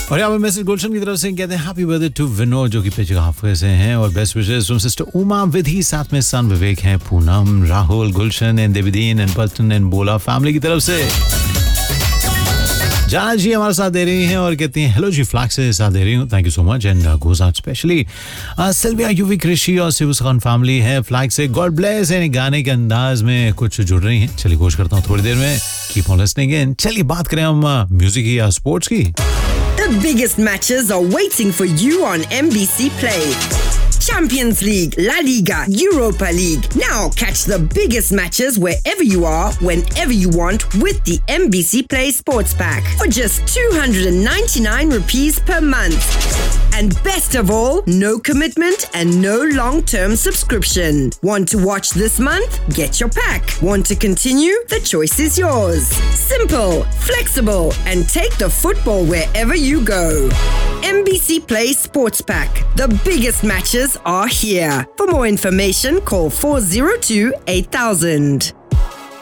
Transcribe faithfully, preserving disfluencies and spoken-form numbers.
और यहाँ पे मैसेज गुलशन की तरफ से कहते हैं हैप्पी बर्थडे टू विनोद जो कि पिछले हफ्ते से हैं और best wishes from sister Uma विधि, साथ में सन विवेक हैं, पूनम, राहुल, गुलशन and Devideen and Paltan and बोला फैमिली की तरफ से। जाना जी हमारे साथ दे रही हैं और कहती हैं हेलो जी, फ्लैग से साथ दे रही हूँ, thank you so much and goes out specially Sylvia, UV, कृषि और शिवस खान फैमिली है फ्लैग से, गॉड ब्लेस। यानी गाने के अंदाज में कुछ जुड़ रही हैं। चलिए कोशिश करता हूँ थोड़ी देर में, कीप ऑन लिसनिंग इन। चलिए बात करें हम म्यूजिक की या स्पोर्ट्स की। The biggest matches are waiting for you on M B C Play. Champions League, La Liga, Europa League. Now catch the biggest matches wherever you are, whenever you want with the M B C Play Sports Pack for just two hundred ninety-nine rupees per month. And best of all, no commitment and no long-term subscription. Want to watch this month? Get your pack. Want to continue? The choice is yours. Simple, flexible, and take the football wherever you go. M B C Play Sports Pack. The biggest matches are here. For more information, call four zero two eight thousand.